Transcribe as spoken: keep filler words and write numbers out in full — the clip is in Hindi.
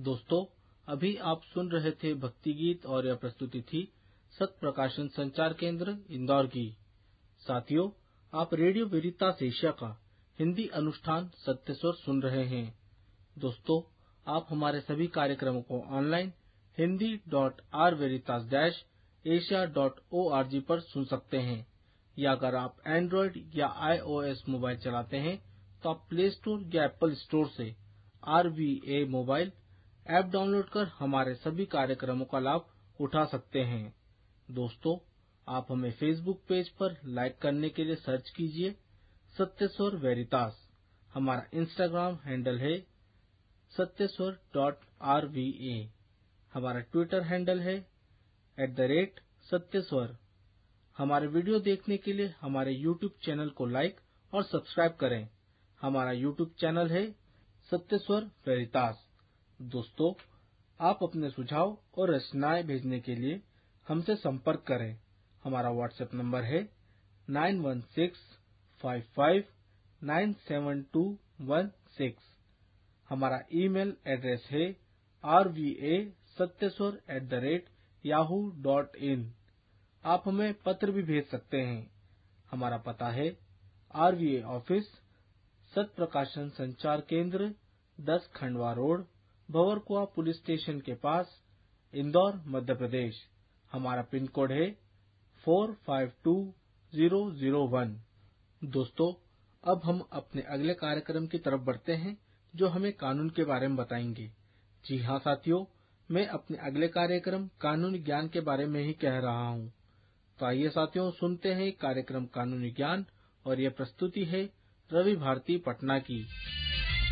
दोस्तों, अभी आप सुन रहे थे भक्ति गीत और यह प्रस्तुति थी सत प्रकाशन संचार केंद्र इंदौर की। साथियों, आप रेडियो वेरितास एशिया का हिंदी अनुष्ठान सत्य स्वर सुन रहे हैं। दोस्तों, आप हमारे सभी कार्यक्रमों को online Hindi dot are वेरितास dash Asia dot O R G पर सुन सकते हैं, या अगर आप एंड्रॉइड या आई ओ एस मोबाइल चलाते हैं तो आप प्ले स्टोर या एप्पल स्टोर से are V A mobile app download कर हमारे सभी कार्यक्रमों का लाभ उठा सकते हैं। दोस्तों, आप हमें फेसबुक पेज पर लाइक करने के लिए सर्च कीजिए सत्य स्वर वेरितास। हमारा इंस्टाग्राम हैंडल है सत्य स्वर डॉट आर वी ए। हमारा ट्विटर हैंडल है एट द रेट सत्य स्वर। हमारे वीडियो देखने के लिए हमारे यूट्यूब चैनल को लाइक और सब्सक्राइब करें। हमारा यूट्यूब चैनल है सत्य स्वर वेरितास। दोस्तों, आप अपने सुझाव और रचनाएं भेजने के लिए हमसे संपर्क करें। हमारा व्हाट्सएप नंबर है nine one six five five nine seven to one six. हमारा ईमेल एड्रेस है are V A सत्यस्वर at the rate Yahoo dot in. आप हमें पत्र भी भेज सकते हैं। हमारा पता है आर वी ए ऑफिस, सत प्रकाशन संचार केंद्र, दस Khandwa road, Bhanwarkuan police station के पास, इंदौर, मध्य प्रदेश। हमारा पिन कोड है four five to zero zero one. दोस्तों, अब हम अपने अगले कार्यक्रम की तरफ बढ़ते हैं, जो हमें कानून के बारे में बताएंगे। जी हाँ साथियों, मैं अपने अगले कार्यक्रम कानूनी ज्ञान के बारे में ही कह रहा हूँ। तो आइए साथियों, सुनते हैं कार्यक्रम कानूनी ज्ञान, और यह प्रस्तुति है रवि भारती पटना की।